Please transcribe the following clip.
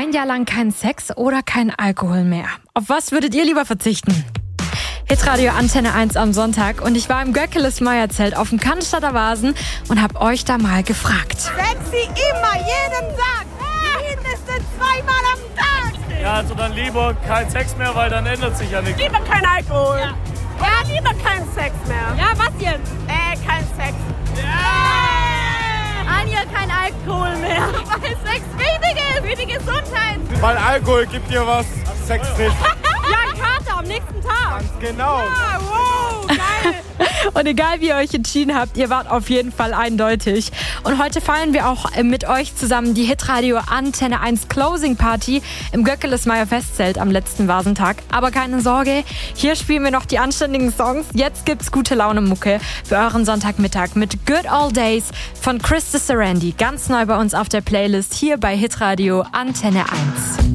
Ein Jahr lang kein Sex oder kein Alkohol mehr. Auf was würdet ihr lieber verzichten? Hitradio Antenne 1 am Sonntag und ich war im Göckeles-Meyer-Zelt auf dem Cannstatter Vasen und hab euch da mal gefragt. Sexy immer, jeden Tag, mindestens 2-mal am Tag. Ja, also dann lieber kein Sex mehr, weil dann ändert sich ja nichts. Lieber kein Alkohol. Ja, lieber kein Sex mehr. Ja, was jetzt? Kein Sex. Ein Jahr kein Alkohol mehr. Weil Sex wichtig ist für die Gesundheit. Weil Alkohol gibt dir was, Sex nicht. Ja, ein Kater am nächsten Tag. Ganz genau. Ah, wow, geil. Und egal wie ihr euch entschieden habt, ihr wart auf jeden Fall eindeutig. Und heute feiern wir auch mit euch zusammen die Hitradio Antenne 1 Closing Party im Göckeles-Meyer Festzelt am letzten Vasentag. Aber keine Sorge, hier spielen wir noch die anständigen Songs. Jetzt gibt's gute Laune Mucke für euren Sonntagmittag mit Good Old Days von Chris de Sarandi. Ganz neu bei uns auf der Playlist hier bei Hitradio Antenne 1.